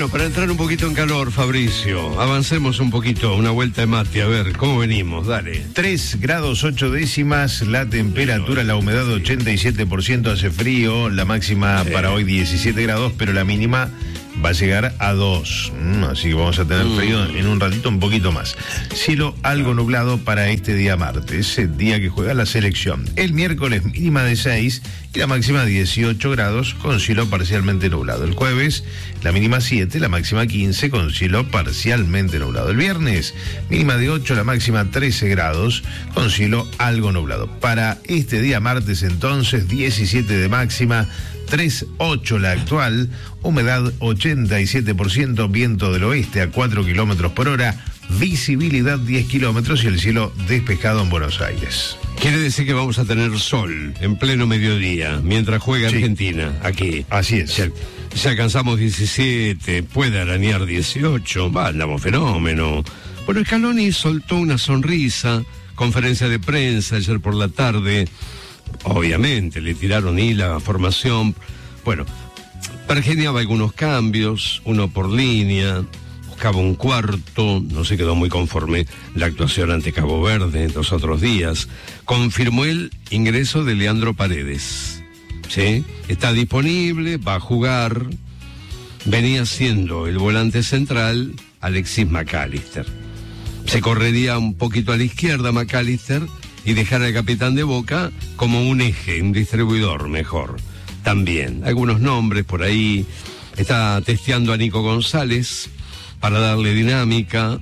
Bueno, para entrar un poquito en calor, Fabricio, avancemos un poquito, una vuelta de mate, a ver, ¿cómo venimos? Dale. 3 grados 8 décimas, la temperatura, la humedad 87%, hace frío, la máxima para hoy 17 grados, pero la mínima va a llegar a 2, así que vamos a tener frío en un ratito, un poquito más. Cielo algo nublado para este día martes, el día que juega la selección. El miércoles mínima de 6 y la máxima 18 grados con cielo parcialmente nublado. El jueves la mínima 7, la máxima 15 con cielo parcialmente nublado. El viernes mínima de 8, la máxima 13 grados con cielo algo nublado. Para este día martes entonces 17 de máxima, 3,8 la actual, humedad 87%, viento del oeste a 4 kilómetros por hora, visibilidad 10 kilómetros y el cielo despejado en Buenos Aires. Quiere decir que vamos a tener sol en pleno mediodía, mientras juega Argentina, aquí. Así es. Si alcanzamos 17, puede arañar 18, andamos fenómeno. Bueno, Scaloni soltó una sonrisa, conferencia de prensa ayer por la tarde. Obviamente, le tiraron la formación. Bueno, pergeñaba algunos cambios, uno por línea, buscaba un cuarto, no se quedó muy conforme la actuación ante Cabo Verde en los otros días. Confirmó el ingreso de Leandro Paredes, ¿sí? Está disponible, va a jugar. Venía siendo el volante central Alexis McAllister. Se correría un poquito a la izquierda McAllister y dejar al capitán de Boca como un eje, un distribuidor mejor. También, algunos nombres por ahí. Está testeando a Nico González para darle dinámica.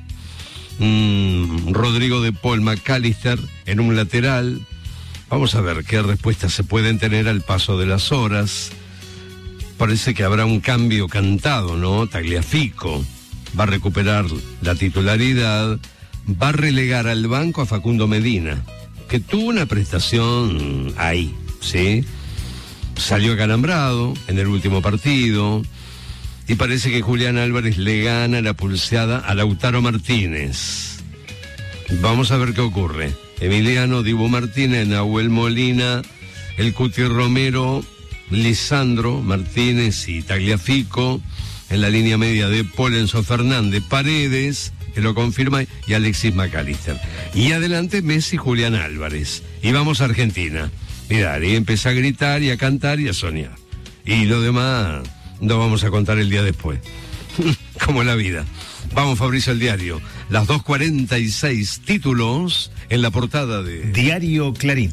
Rodrigo de Paul, McAllister en un lateral. Vamos a ver qué respuestas se pueden tener al paso de las horas. Parece que habrá un cambio cantado, ¿no? Tagliafico va a recuperar la titularidad, va a relegar al banco a Facundo Medina, que tuvo una prestación ahí, ¿sí? Salió acalambrado en el último partido y parece que Julián Álvarez le gana la pulseada a Lautaro Martínez. Vamos a ver qué ocurre. Emiliano, Dibu Martínez, Nahuel Molina, el Cuti Romero, Lisandro Martínez y Tagliafico. En la línea media de Paul, Enzo Fernández, Paredes, que lo confirma, y Alexis McAllister. Y adelante Messi, Julián Álvarez. Y vamos a Argentina. Mirá, y empieza a gritar y a cantar y a soñar. Y lo demás lo vamos a contar el día después. Como la vida. Vamos, Fabricio, al diario. Las 2:46 títulos en la portada de Diario Clarín.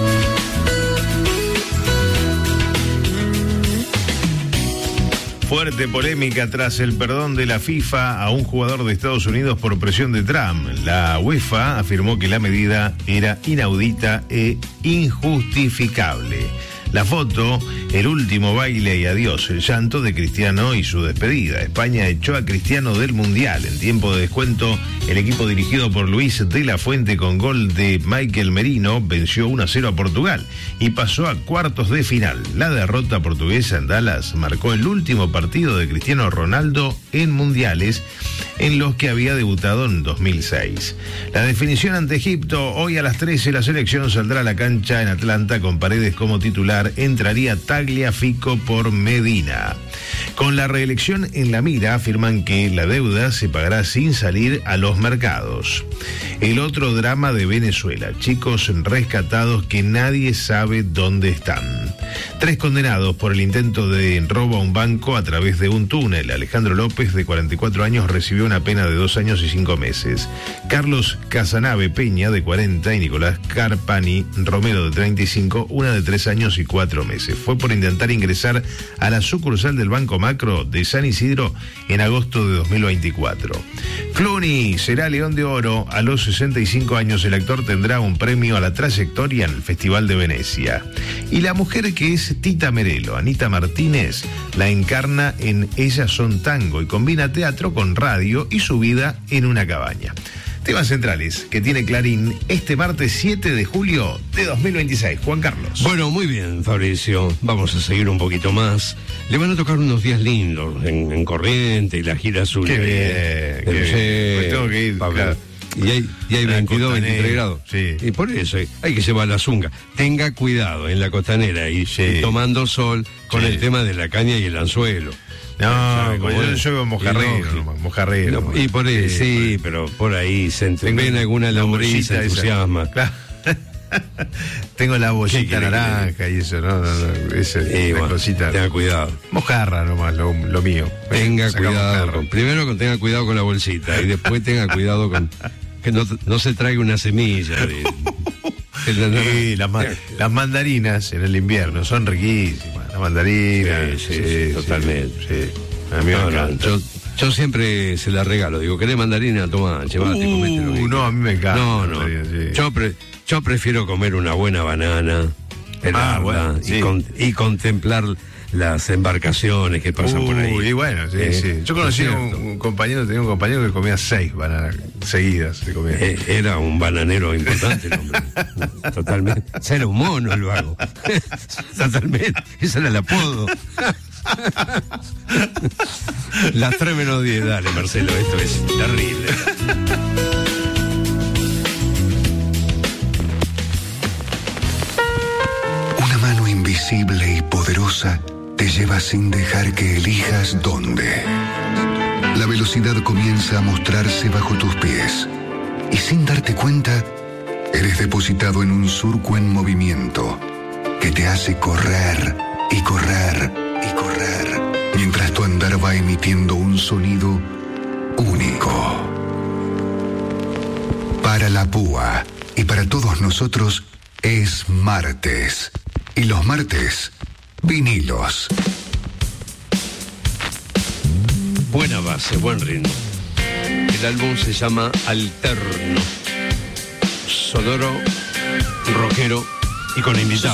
Fuerte polémica tras el perdón de la FIFA a un jugador de Estados Unidos por presión de Trump. La UEFA afirmó que la medida era inaudita e injustificable. La foto, el último baile y adiós, el llanto de Cristiano y su despedida. España echó a Cristiano del Mundial. En tiempo de descuento, el equipo dirigido por Luis de la Fuente con gol de Michael Merino venció 1-0 a Portugal y pasó a cuartos de final. La derrota portuguesa en Dallas marcó el último partido de Cristiano Ronaldo en mundiales, en los que había debutado en 2006. La definición ante Egipto, hoy a las 13 la selección saldrá a la cancha en Atlanta con Paredes como titular. Entraría Tagliafico por Medina. Con la reelección en la mira, afirman que la deuda se pagará sin salir a los mercados. El otro drama de Venezuela, chicos rescatados que nadie sabe dónde están. 3 condenados por el intento de robo a un banco a través de un túnel. Alejandro López, de 44 años, recibió una pena de 2 años y 5 meses. Carlos Casanave Peña, de 40, y Nicolás Carpani Romero, de 35, una de 3 años y 4 meses. Fue por intentar ingresar a la sucursal del Banco Macro de San Isidro en agosto de 2024. Clooney será León de Oro. A los 65 años el actor tendrá un premio a la trayectoria en el Festival de Venecia. Y la mujer que es Tita Merelo, Anita Martínez, la encarna en Ellas Son Tango y combina teatro con radio y su vida en una cabaña. Temas centrales que tiene Clarín este martes 7 de julio de 2026. Juan Carlos. Bueno, muy bien, Fabricio. Vamos a seguir un poquito más. Le van a tocar unos días lindos en Corriente y la gira azul. Qué bien, qué bien. Pues tengo que ir, claro. Y hay 22, 23 grados. Sí. Y por eso hay que llevar la zunga. Tenga cuidado en la costanera y tomando sol con el tema de la caña y el anzuelo. No, pues yo veo mojarrero. No, y por ahí, sí, pero por ahí se ven alguna lombriz, se entusiasma. Claro. Tengo la bollita naranja y eso, no, esa cosita. Tenga cuidado. Mojarra nomás, lo mío. Tenga cuidado. Primero tenga cuidado con la bolsita y después tenga cuidado con que no se traiga una semilla. Las mandarinas en el invierno son riquísimas. Las mandarinas. Sí, totalmente. Sí. A mí me encanta. Yo siempre se la regalo. Digo, ¿querés mandarina? Toma, llevate, comételo. No, a mí me encanta. No. Yo prefiero comer una buena banana, pelarla y contemplar las embarcaciones que pasan por ahí. Y bueno, sí. Yo conocí tenía un compañero que comía 6 bananas seguidas. Era un bananero importante el hombre. Totalmente. Era un mono el vago. Totalmente. Ese era el apodo. Las 3 menos 10, dale Marcelo, esto es terrible. Una mano invisible y poderosa te lleva sin dejar que elijas dónde. La velocidad comienza a mostrarse bajo tus pies y sin darte cuenta, eres depositado en un surco en movimiento que te hace correr y correr y correr, mientras tu andar va emitiendo un sonido único. Para la púa y para todos nosotros es martes. Y los martes, vinilos. Buena base, buen ritmo. El álbum se llama Alterno. Sonoro, rockero y con invitados.